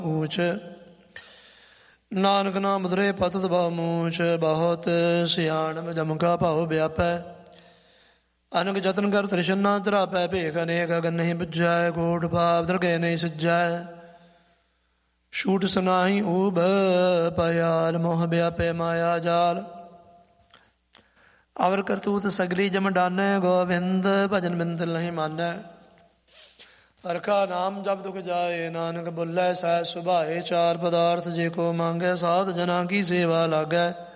ਊਚ। ਨਾਨਕ ਨਾਮ ਮਧੁਰੇ ਪਤਿਤ ਬਹੁ ਮੂਚ। ਬਹੁਤ ਸਿਆਣਪ ਜਮ ਕਾ ਭਾਉ ਵਿਆਪੈ। ਅਨਕ ਜਤਨ ਕਰ ਤ੍ਰਿਸ਼ਨਾ ਤਰਾਪੈ। ਭੇਖ ਅਨੇਕ ਅਗਨ ਨਹੀਂ ਬੁਝੈ। ਕੋਟ ਭਾਵ ਦਰਗਹਿ ਨਹੀਂ ਸਿਜੈ। ਛੂਟ ਸੁਨਾਹੀ ਊਬ ਪਯਾਲ। ਮੋਹ ਵਿਆਪੈ ਮਾਇਆ ਜਾਲ। ਅਵਰ ਕਰਤੂਤ ਸਗਲੀ ਜਮ ਡਾਨੈ। ਗੋਬਿੰਦ ਭਜਨ ਬਿੰਦ ਨਹੀਂ ਮਾਨੈ। ਹਰਖਾ ਨਾਮ ਜਪ ਦੁਖ ਜਾਏ। ਨਾਨਕ ਬੁੱਲੈ ਸਹਿ ਸੁਭਾਏ। ਚਾਰ ਪਦਾਰਥ ਜੇ ਕੋ ਮੰਗੈ। ਸਾਧ ਜਨਾ ਕੀ ਸੇਵਾ ਲਾਗੈ।